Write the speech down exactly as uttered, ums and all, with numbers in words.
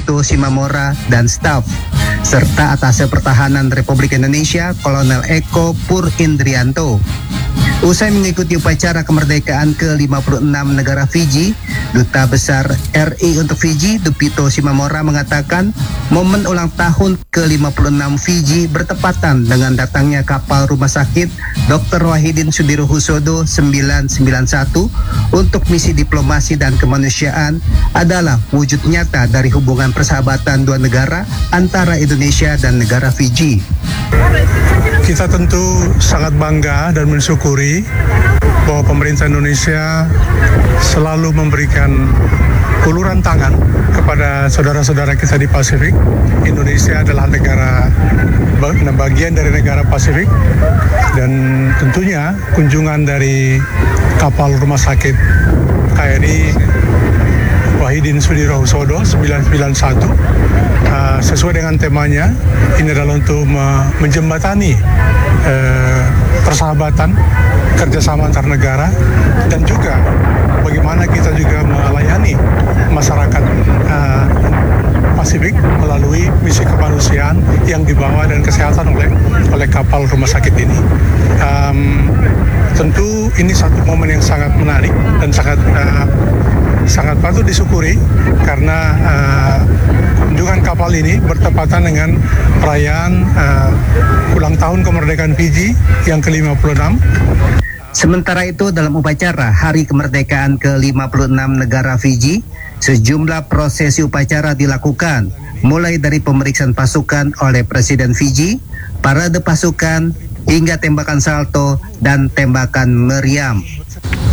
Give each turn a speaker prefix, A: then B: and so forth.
A: Dupito Simamora dan staf, serta Atase Pertahanan Republik Indonesia Kolonel Eko Pur Indrianto. Usai mengikuti upacara kemerdekaan ke lima puluh enam negara Fiji, Duta Besar R I untuk Fiji, Dupito Simamora, mengatakan momen ulang tahun ke lima puluh enam Fiji bertepatan dengan datangnya kapal rumah sakit Doktor Wahidin Sudirohusodo sembilan sembilan satu untuk misi diplomasi dan kemanusiaan adalah wujud nyata dari hubungan persahabatan dua negara antara Indonesia dan negara Fiji.
B: Kita tentu sangat bangga dan mensyukuri bahwa pemerintah Indonesia selalu memberikan uluran tangan kepada saudara-saudara kita di Pasifik. Indonesia adalah negara bagian dari negara Pasifik, dan tentunya kunjungan dari kapal rumah sakit K R I Wahidin Sudirohusodo sembilan sembilan satu uh, sesuai dengan temanya, ini adalah untuk me menjembatani uh, persahabatan, kerjasama antar negara, dan juga bagaimana kita juga melayani masyarakat uh, Pasifik melalui misi kemanusiaan yang dibawa dan kesehatan oleh oleh kapal rumah sakit ini. Um, tentu ini satu momen yang sangat menarik dan sangat uh, sangat patut disyukuri karena uh, kunjungan kapal ini bertepatan dengan perayaan uh, ulang tahun kemerdekaan Fiji yang ke lima puluh enam.
A: Sementara itu, dalam upacara Hari Kemerdekaan ke lima puluh enam negara Fiji, sejumlah prosesi upacara dilakukan, mulai dari pemeriksaan pasukan oleh Presiden Fiji, parade pasukan, hingga tembakan salto dan tembakan meriam.